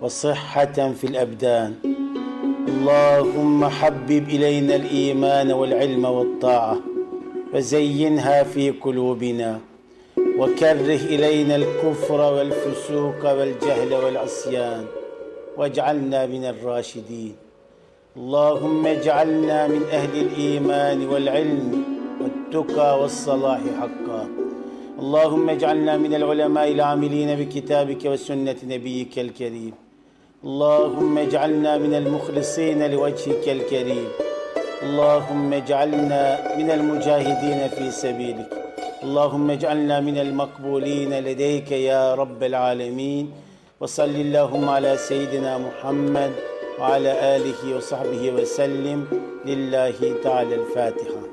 وصحة في الأبدان. اللهم حبب إلينا الإيمان والعلم والطاعة وزينها في قلوبنا وكره إلينا الكفر والفسوق والجهل والعصيان واجعلنا من الراشدين. اللهم اجعلنا من أهل الإيمان والعلم والتقى والصلاح حقا. اللهم اجعلنا من العلماء العاملين بكتابك وسنة نبيك الكريم. اللهم اجعلنا من المخلصين لوجهك الكريم. اللهم اجعلنا من المجاهدين في سبيلك. اللهم اجعلنا من المقبولين لديك يا رب العالمين. وصل اللهم على سيدنا محمد وعلى آله وصحبه وسلم. لله تعالى الفاتحة.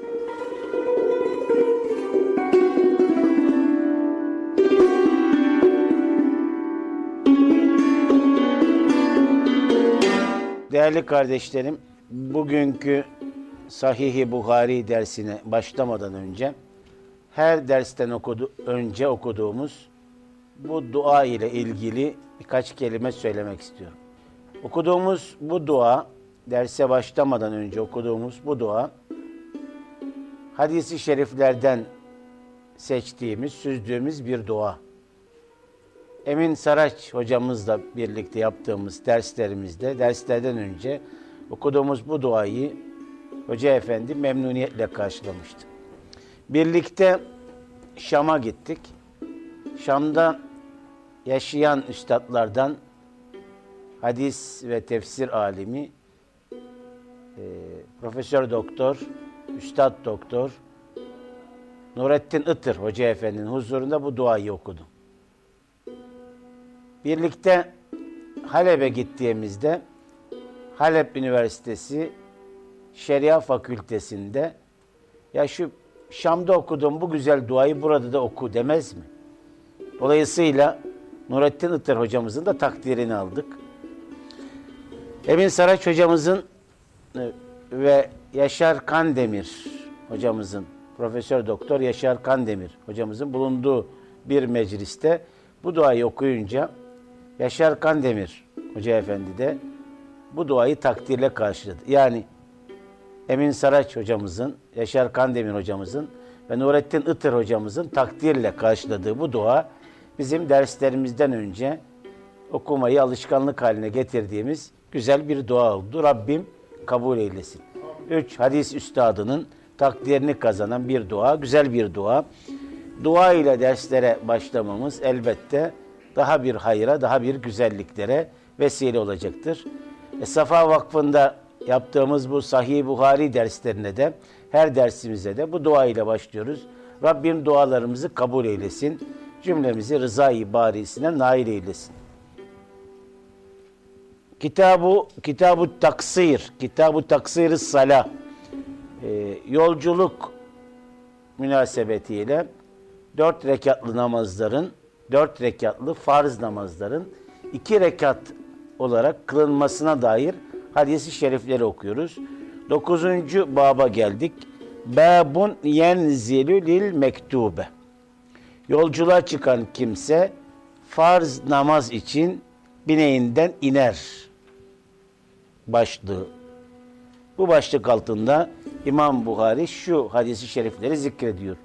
Değerli kardeşlerim, bugünkü Sahih-i Buhari dersine başlamadan önce her dersten önce okuduğumuz bu dua ile ilgili birkaç kelime söylemek istiyorum. Okuduğumuz bu dua, derse başlamadan önce okuduğumuz bu dua, hadis-i şeriflerden seçtiğimiz, süzdüğümüz bir dua. Emin Saraç hocamızla birlikte yaptığımız derslerden önce okuduğumuz bu duayı Hoca Efendi memnuniyetle karşılamıştı. Birlikte Şam'a gittik. Şam'da yaşayan üstadlardan hadis ve tefsir alimi Profesör Doktor, Üstad Doktor Nurettin Itır Hoca Efendi'nin huzurunda bu duayı okudum. Birlikte Halep'e gittiğimizde Halep Üniversitesi Şeria Fakültesi'nde ya şu Şam'da okuduğum bu güzel duayı burada da oku demez mi? Dolayısıyla Nurettin Itır hocamızın da takdirini aldık. Emin Saraç hocamızın ve Yaşar Kandemir hocamızın, Profesör Doktor Yaşar Kandemir hocamızın bulunduğu bir mecliste bu duayı okuyunca Yaşar Kandemir Hoca Efendi de bu duayı takdirle karşıladı. Yani Emin Saraç hocamızın, Yaşar Kandemir hocamızın ve Nurettin Itır hocamızın takdirle karşıladığı bu dua bizim derslerimizden önce okumayı alışkanlık haline getirdiğimiz güzel bir dua oldu. Rabbim kabul eylesin. 3 hadis üstadının takdirini kazanan bir dua, güzel bir dua. Dua ile derslere başlamamız elbette daha bir hayra, daha bir güzelliklere vesile olacaktır. Safa Vakfı'nda yaptığımız bu Sahih Buhari derslerine de, her dersimize de bu dua ile başlıyoruz. Rabbim dualarımızı kabul eylesin. Cümlemizi rıza-i barisine nail eylesin. Kitab-ı Taksir, Kitab-ı Taksir-i Salah, yolculuk münasebetiyle 4 rekatlı namazların, 4 rekatlı farz namazların 2 rekat olarak kılınmasına dair hadis-i şerifleri okuyoruz. 9. baba geldik. Babun yenzilü lil mektube. Yolculuğa çıkan kimse farz namaz için bineğinden iner başlığı. Bu başlık altında İmam Buhari şu hadis-i şerifleri zikrediyor.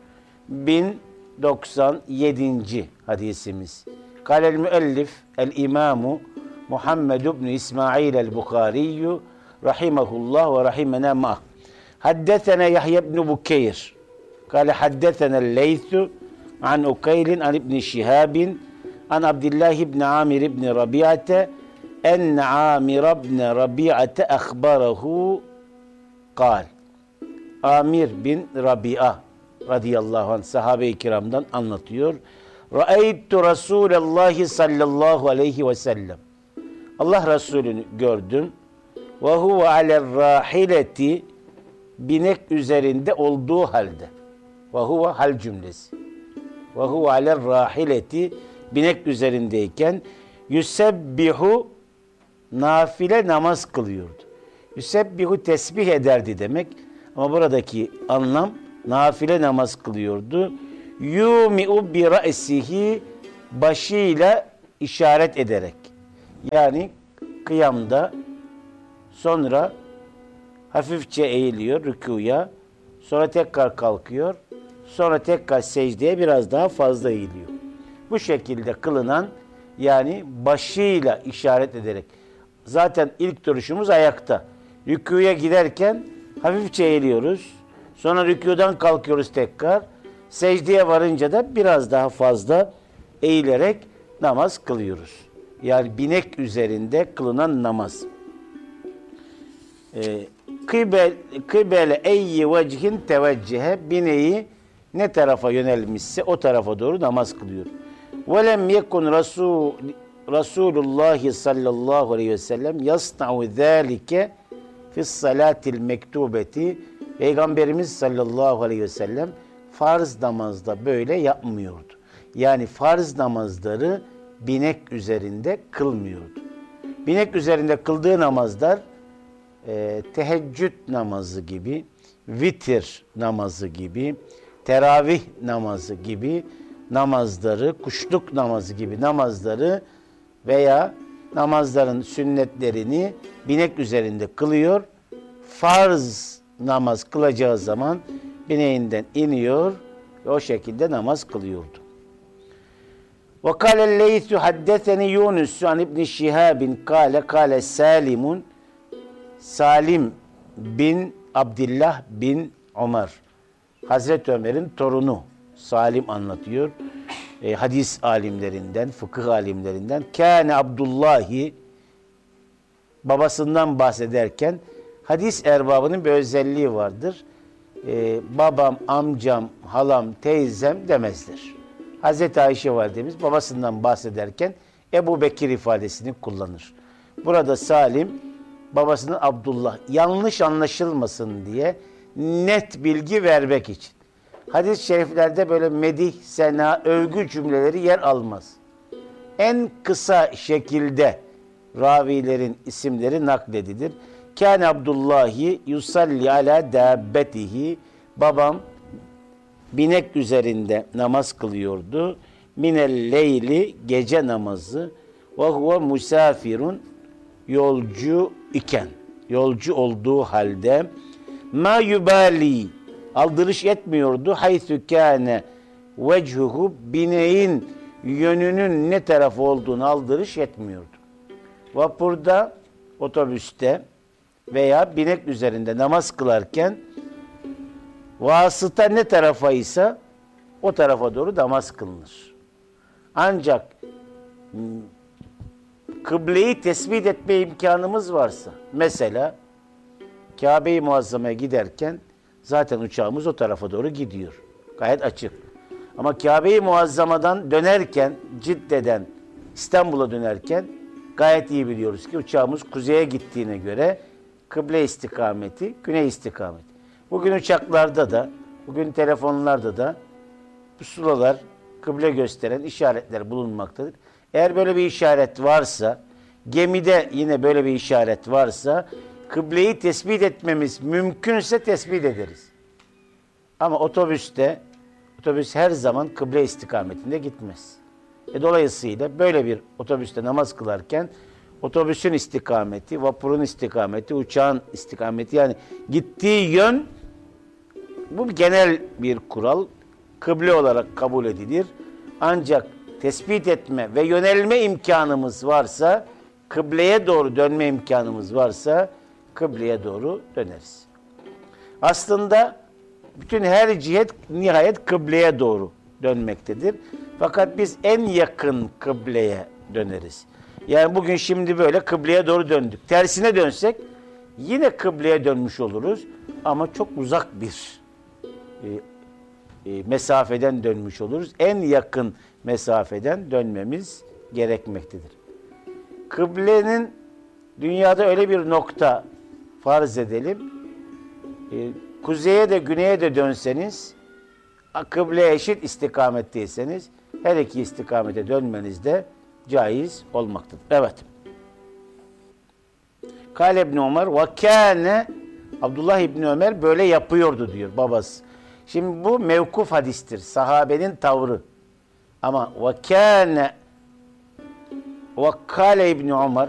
1097. hadisimiz. Kâlel müellif el-imâmu Muhammed ibn İsmail el-Bukhari rahimahullah ve rahimena ma. Haddetena Yahya ibn Bukeyr. Kâle haddetena el-Leythu an Ukaylin an ibn Şihabin an Abdullah ibn Amir ibn Rabi'ate en Amir ibn Rabi'ate akhbarahu kal. Amir bin Rabi'a radıyallahu anh sahabe-i kiramdan anlatıyor. Ra'eytu Resulallah sallallahu aleyhi ve sellem. Allah Resulü'nü gördüm. Ve huve alel rahileti, binek üzerinde olduğu halde. Ve huve hal cümlesi. Ve huve alel rahileti, binek üzerindeyken yüsebbihu, nafile namaz kılıyordu. Yüsebbihu tesbih ederdi demek. Ama buradaki anlam nafile namaz kılıyordu. Yumi'u bi ra'sihi, başıyla işaret ederek. Yani kıyamda, sonra hafifçe eğiliyor rükûya, sonra tekrar kalkıyor, sonra tekrar secdeye biraz daha fazla eğiliyor. Bu şekilde kılınan, yani başıyla işaret ederek. Zaten ilk duruşumuz ayakta. Rükûya giderken hafifçe eğiliyoruz. Sonra rükûdan kalkıyoruz tekrar. Secdeye varınca da biraz daha fazla eğilerek namaz kılıyoruz. Yani binek üzerinde kılınan namaz. Kıbele eyyi vecihin teveccihe, bineği ne tarafa yönelmişse o tarafa doğru namaz kılıyor. Ve lem yekun Resulullah sallallahu aleyhi ve sellem yasna'u zâlike fis salatil mektubeti. Peygamberimiz sallallahu aleyhi ve sellem farz namazda böyle yapmıyordu. Yani farz namazları binek üzerinde kılmıyordu. Binek üzerinde kıldığı namazlar teheccüd namazı gibi, vitir namazı gibi, teravih namazı gibi namazları, kuşluk namazı gibi namazları veya namazların sünnetlerini binek üzerinde kılıyor. Farz namaz kılacağı zaman bineğinden iniyor ve o şekilde namaz kılıyordu. وَقَالَ اللَّيْثُ حَدَّثَنِ يُونُسُ عَنْ اِبْنِ شِهَابٍ قَالَ Salimun, Salim bin Abdullah bin Ömer, Hazreti Ömer'in torunu Salim anlatıyor. Hadis alimlerinden, fıkıh alimlerinden. Kâne Abdullahi, babasından bahsederken hadis erbabının bir özelliği vardır. Babam, amcam, halam, teyzem demezler. Hazreti Ayşe validemiz babasından bahsederken Ebu Bekir ifadesini kullanır. Burada Salim, babasının Abdullah, yanlış anlaşılmasın diye net bilgi vermek için. Hadis-i şeriflerde böyle medih, sena, övgü cümleleri yer almaz. En kısa şekilde ravilerin isimleri nakledilir. Kâne Abdullahi yusalli ala dâbbetihi. Babam binek üzerinde namaz kılıyordu. Minel leyli, gece namazı. Ve huve musafirun, yolcu iken, yolcu olduğu halde. Ma yubali, aldırış etmiyordu. Haythu kâne vechuhu, bineğin yönünün ne tarafı olduğunu aldırış etmiyordu. Vapurda, otobüste veya binek üzerinde namaz kılarken vasıta ne tarafaysa o tarafa doğru namaz kılınır. Ancak kıbleyi tespit etme imkanımız varsa, mesela Kabe-i Muazzama'ya giderken zaten uçağımız o tarafa doğru gidiyor. Gayet açık. Ama Kabe-i Muazzama'dan dönerken, Cidde'den İstanbul'a dönerken gayet iyi biliyoruz ki uçağımız kuzeye gittiğine göre kıble istikameti, güney istikameti. Bugün uçaklarda da, bugün telefonlarda da pusulalar, kıble gösteren işaretler bulunmaktadır. Eğer böyle bir işaret varsa, gemide yine böyle bir işaret varsa, kıbleyi tespit etmemiz mümkünse tespit ederiz. Ama otobüs her zaman kıble istikametinde gitmez. Dolayısıyla böyle bir otobüste namaz kılarken otobüsün istikameti, vapurun istikameti, uçağın istikameti, yani gittiği yön, bu genel bir kural, kıble olarak kabul edilir. Ancak tespit etme ve yönelme imkanımız varsa, kıbleye doğru dönme imkanımız varsa kıbleye doğru döneriz. Aslında bütün her cihet nihayet kıbleye doğru dönmektedir. Fakat biz en yakın kıbleye döneriz. Yani bugün şimdi böyle kıbleye doğru döndük. Tersine dönsek yine kıbleye dönmüş oluruz ama çok uzak bir mesafeden dönmüş oluruz. En yakın mesafeden dönmemiz gerekmektedir. Kıblenin dünyada öyle bir nokta farz edelim. Kuzeye de güneye de dönseniz, kıbleye eşit istikametteyseniz her iki istikamete dönmeniz de caiz olmaktadır. Evet. Kâle İbn Ömer ve kâne, Abdullah İbni Ömer böyle yapıyordu diyor babası. Şimdi bu mevkuf hadistir. Sahabenin tavrı. Ama ve kâne, Ve kâle İbni Ömer,